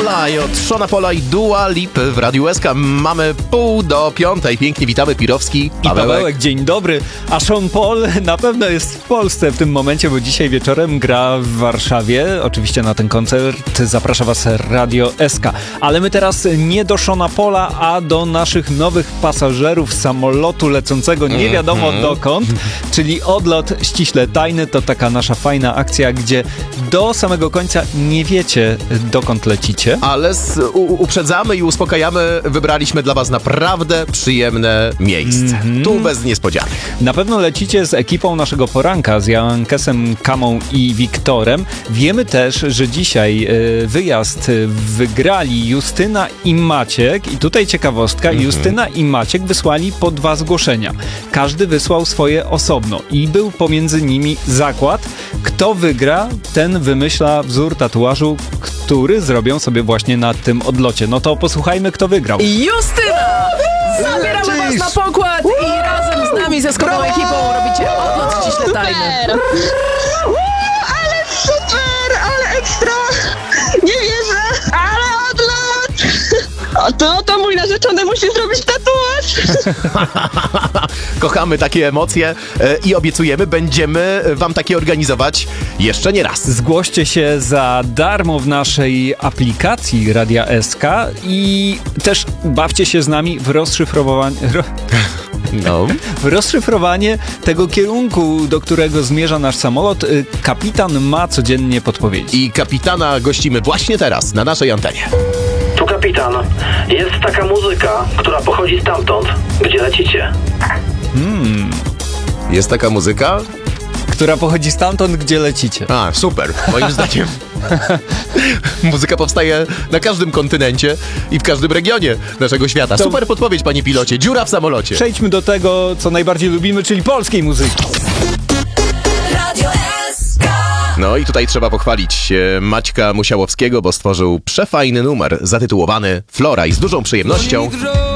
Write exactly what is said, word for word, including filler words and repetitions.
Fly od Seana Paula i Dua Lipy w Radiu S K. Mamy pół do piątej. Pięknie witamy Pirowski i Pawełek. Pawełek. Dzień dobry. A Sean Paul na pewno jest w Polsce w tym momencie, bo dzisiaj wieczorem gra w Warszawie. Oczywiście na ten koncert zaprasza was Radio S K. Ale my teraz nie do Seana Paula, a do naszych nowych pasażerów samolotu lecącego nie wiadomo mm-hmm. dokąd, czyli odlot ściśle tajny. To taka nasza fajna akcja, gdzie do samego końca nie wiecie, dokąd lecicie. Ale z, u, uprzedzamy i uspokajamy, wybraliśmy dla was naprawdę przyjemne miejsce. Mm-hmm. Tu bez niespodzianek. Na pewno lecicie z ekipą naszego poranka, z Jankesem, Kamą i Wiktorem. Wiemy też, że dzisiaj y, wyjazd wygrali Justyna i Maciek. I tutaj ciekawostka, mm-hmm. Justyna i Maciek wysłali po dwa zgłoszenia. Każdy wysłał swoje osobno i był pomiędzy nimi zakład. Kto wygra, ten wymyśla wzór tatuażu, który zrobią sobie właśnie na tym odlocie. No to posłuchajmy, kto wygrał. Justyna! Zabieramy was na pokład i razem z nami, ze skąpą ekipą robicie odlot ściśle tajny. Ale super, ale ekstra! Nie wierzę, ale odlot! O to, to mój narzeczony musi zrobić tatuaż! Kochamy takie emocje i obiecujemy, będziemy wam takie organizować jeszcze nie raz. Zgłoście się za darmo w naszej aplikacji Radia S K i też bawcie się z nami w rozszyfrowanie... Ro... No. W rozszyfrowanie tego kierunku, do którego zmierza nasz samolot, kapitan ma codziennie podpowiedzi. I kapitana gościmy właśnie teraz na naszej antenie. Tu kapitan. Jest taka muzyka, która pochodzi stamtąd, gdzie lecicie. Hmm. Jest taka muzyka? Która pochodzi stamtąd, gdzie lecicie. A, super. Moim zdaniem muzyka powstaje na każdym kontynencie i w każdym regionie naszego świata. To... Super podpowiedź, panie pilocie. Dziura w samolocie. Przejdźmy do tego, co najbardziej lubimy, czyli polskiej muzyki. Radio S K. No i tutaj trzeba pochwalić Maćka Musiałowskiego, bo stworzył przefajny numer zatytułowany Flora i z dużą przyjemnością